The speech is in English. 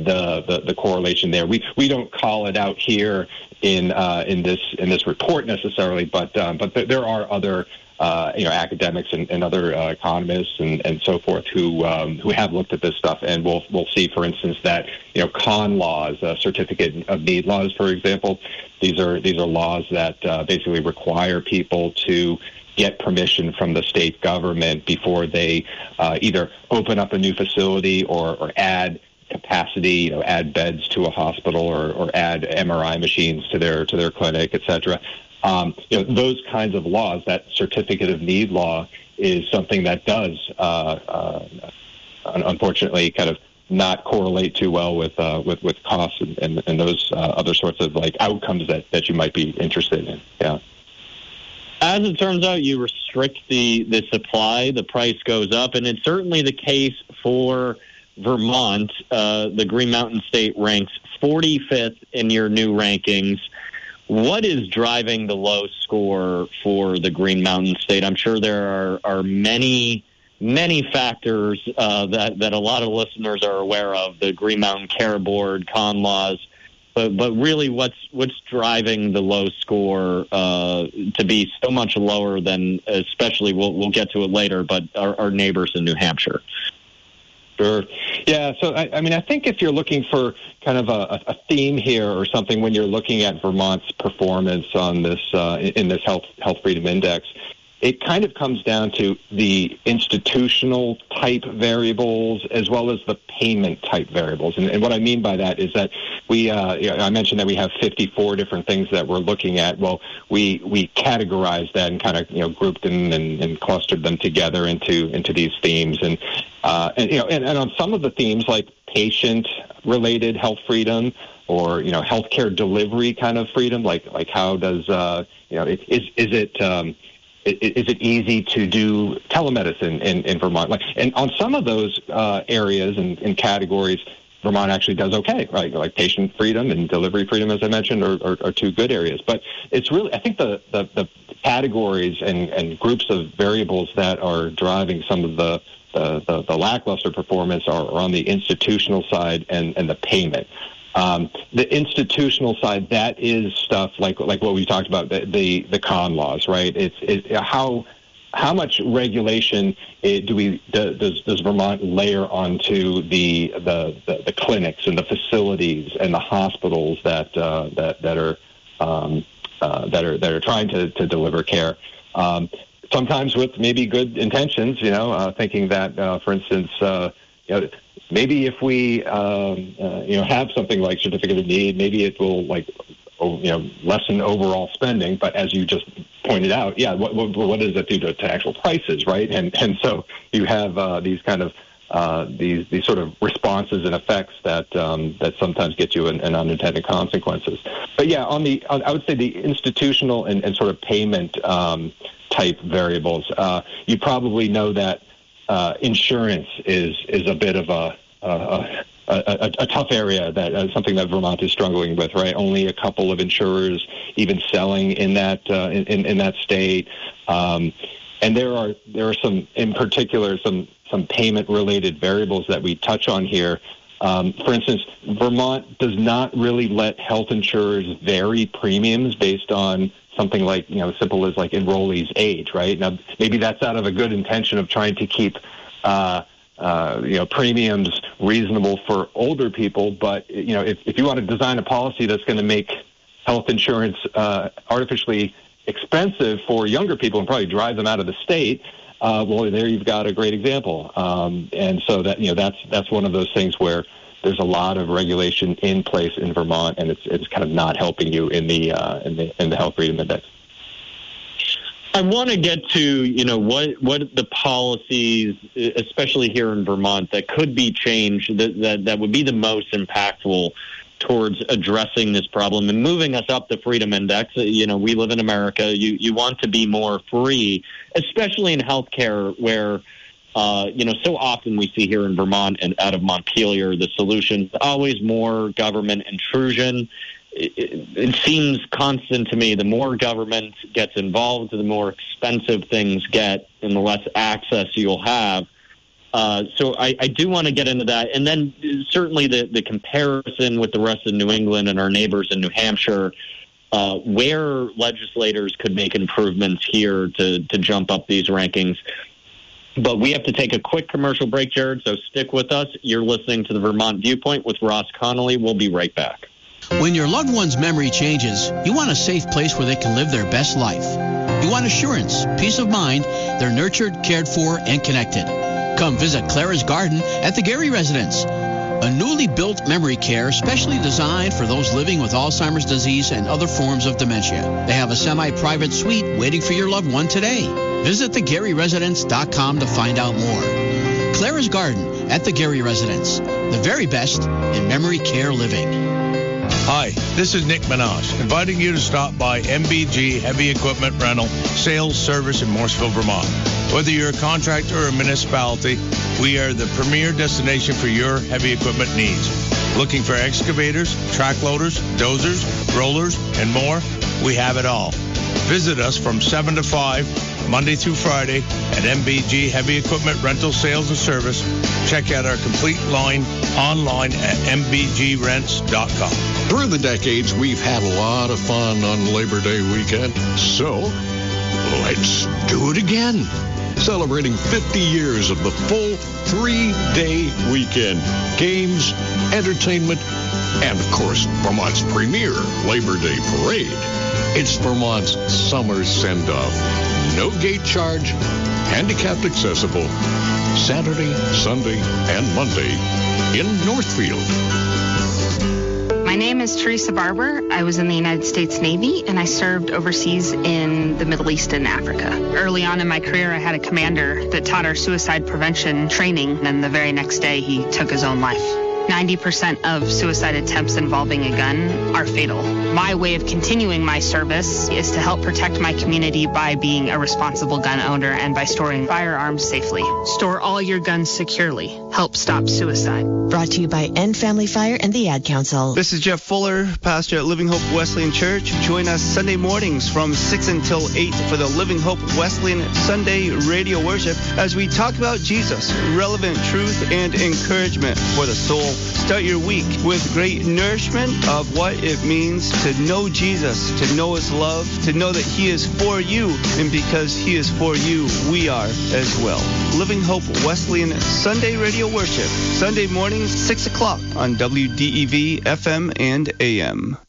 the correlation there. We don't call it out here in this report necessarily, but there are other academics and other economists and so forth who have looked at this stuff, and we'll see, for instance, that con laws, certificate of need laws, for example, these are laws that basically require people to get permission from the state government before they either open up a new facility or add capacity, add beds to a hospital or add MRI machines to their clinic, et cetera. Those kinds of laws, that certificate of need law, is something that does, unfortunately, kind of not correlate too well with costs and those other sorts of outcomes that you might be interested in. Yeah. As it turns out, you restrict the supply, the price goes up, and it's certainly the case for Vermont. The Green Mountain State ranks 45th in your new rankings. What is driving the low score for the Green Mountain State? I'm sure there are many factors that a lot of listeners are aware of, the Green Mountain Care Board, con laws, but really what's driving the low score to be so much lower than, especially, we'll get to it later, but our neighbors in New Hampshire? Sure. Yeah. So, I think if you're looking for kind of a theme here or something when you're looking at Vermont's performance on this in this health freedom index, it kind of comes down to the institutional type variables as well as the payment type variables. And what I mean by that is that I mentioned that we have 54 different things that we're looking at. Well, we categorized that and kind of grouped them and clustered them together into these themes. And on some of the themes like patient-related health freedom or healthcare delivery kind of freedom, like how does is it easy to do telemedicine in Vermont? And on some of those areas and categories, Vermont actually does okay, right? Like patient freedom and delivery freedom, as I mentioned, are two good areas. But it's really, I think the categories and groups of variables that are driving some of the lackluster performance are on the institutional side and the payment. The institutional side, that is stuff like what we talked about, the con laws, right? It's how much regulation does Vermont layer onto the clinics and the facilities and the hospitals that are trying to deliver care. Sometimes with maybe good intentions, thinking that, for instance, maybe if we, have something like certificate of need, maybe it will lessen overall spending. But as you just pointed out, what does that do to actual prices, right? And so you have these kind of these sort of responses and effects that sometimes get you in unintended consequences. But yeah, I would say the institutional and sort of payment type variables, you probably know that insurance is a bit of a tough area, that something that Vermont is struggling with, right? Only a couple of insurers even selling in that in that state, and there are some, in particular, some payment related variables that we touch on here. For instance, Vermont does not really let health insurers vary premiums based on something like, simple as like enrollee's age, right? Now, maybe that's out of a good intention of trying to keep, premiums reasonable for older people. But, if you want to design a policy that's going to make health insurance artificially expensive for younger people and probably drive them out of the state, well, there you've got a great example. And so that's one of those things where there's a lot of regulation in place in Vermont, and it's kind of not helping you in the health freedom index. I want to get to what the policies, especially here in Vermont, that could be changed that would be the most impactful towards addressing this problem and moving us up the freedom index. We live in America. You want to be more free, especially in healthcare, where so often we see here in Vermont and out of Montpelier, the solution is always more government intrusion. It seems constant to me. The more government gets involved, the more expensive things get and the less access you'll have. So I do want to get into that. And then certainly the comparison with the rest of New England and our neighbors in New Hampshire, where legislators could make improvements here to jump up these rankings. But we have to take a quick commercial break, Jared, so stick with us. You're listening to the Vermont Viewpoint with Ross Connolly. We'll be right back. When your loved one's memory changes, you want a safe place where they can live their best life. You want assurance, peace of mind, they're nurtured, cared for, and connected. Come visit Clara's Garden at the Gary Residence, a newly built memory care specially designed for those living with Alzheimer's disease and other forms of dementia. They have a semi-private suite waiting for your loved one today. Visit thegaryresidence.com to find out more. Clara's Garden at the Gary Residence, the very best in memory care living. Hi, this is Nick Minaj, inviting you to stop by MBG Heavy Equipment Rental Sales Service in Morrisville, Vermont. Whether you're a contractor or a municipality, we are the premier destination for your heavy equipment needs. Looking for excavators, track loaders, dozers, rollers, and more? We have it all. Visit us from 7 to 5, Monday through Friday at MBG Heavy Equipment Rental Sales and Service. Check out our complete line online at mbgrents.com. Through the decades, we've had a lot of fun on Labor Day weekend, so let's do it again. Celebrating 50 years of the full 3-day weekend. Games, entertainment, and of course, Vermont's premier Labor Day parade. It's Vermont's summer send-off. No gate charge, handicapped accessible, Saturday, Sunday, and Monday in Northfield. My name is Teresa Barber. I was in the United States Navy, and I served overseas in the Middle East and Africa. Early on in my career, I had a commander that taught our suicide prevention training, and the very next day, he took his own life. 90% of suicide attempts involving a gun are fatal. My way of continuing my service is to help protect my community by being a responsible gun owner and by storing firearms safely. Store all your guns securely. Help stop suicide. Brought to you by End Family Fire and the Ad Council. This is Jeff Fuller, pastor at Living Hope Wesleyan Church. Join us Sunday mornings from 6 until 8 for the Living Hope Wesleyan Sunday radio worship as we talk about Jesus, relevant truth and encouragement for the soul. Start your week with great nourishment of what it means to know Jesus, to know his love, to know that he is for you, and because he is for you, we are as well. Living Hope Wesleyan Sunday radio worship, Sunday mornings, 6 o'clock on WDEV FM and AM.